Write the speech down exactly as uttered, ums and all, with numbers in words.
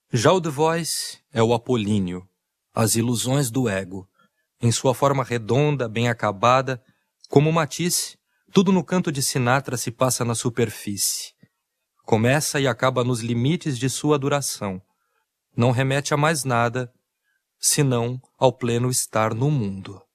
Já o The Voice é o apolíneo, as ilusões do ego, em sua forma redonda, bem acabada, como Matisse, tudo no canto de Sinatra se passa na superfície. Começa e acaba nos limites de sua duração. Não remete a mais nada, senão ao pleno estar no mundo.